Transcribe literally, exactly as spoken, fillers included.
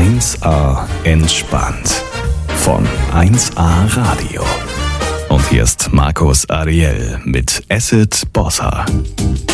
eins A entspannt von eins A Radio. Und hier ist Markus Ariel mit Acid Bossa.